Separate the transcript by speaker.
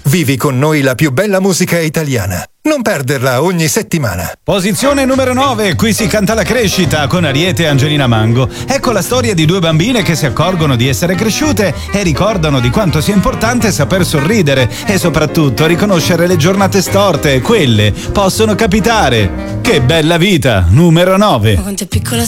Speaker 1: Vivi con noi la più bella musica italiana. Non perderla ogni settimana.
Speaker 2: Posizione numero 9, qui si canta la crescita con Ariete e Angelina Mango. Ecco la storia di due bambine che si accorgono di essere cresciute e ricordano di quanto sia importante saper sorridere e soprattutto riconoscere le giornate storte, quelle possono capitare. Che bella vita, numero 9.
Speaker 3: Quando è piccola